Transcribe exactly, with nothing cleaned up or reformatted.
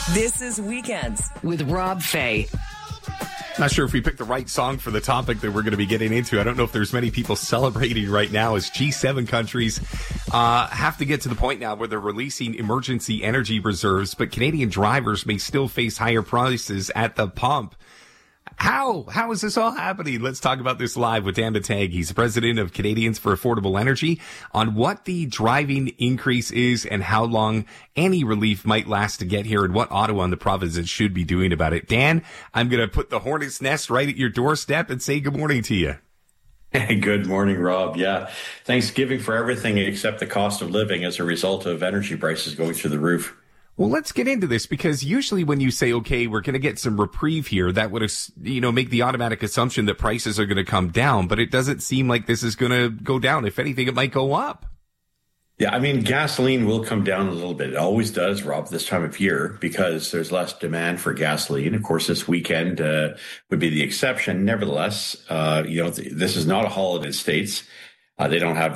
This is Weekends with Rob Fay. Not sure if we picked the right song for the topic that we're going to be getting into. I don't know if there's many people celebrating right now as G seven countries uh, have to get to the point now where they're releasing emergency energy reserves, but Canadian drivers may still face higher prices at the pump. How? How is this all happening? Let's talk about this live with Dan Matang. He's the president of Canadians for Affordable Energy on what the driving increase is and how long any relief might last to get here and what Ottawa and the provinces should be doing about it. Dan, I'm going to put the hornet's nest right at your doorstep and say good morning to you. Hey, good morning, Rob. Yeah, Thanksgiving for everything except the cost of living as a result of energy prices going through the roof. Well, let's get into this because usually when you say, okay, we're going to get some reprieve here, that would, you know, make the automatic assumption that prices are going to come down, but it doesn't seem like this is going to go down. If anything, it might go up. Yeah, I mean, gasoline will come down a little bit. It always does, Rob, this time of year because there's less demand for gasoline. Of course, this weekend uh, would be the exception. Nevertheless, uh, you know, th- this is not a holiday in the States. Uh, they don't have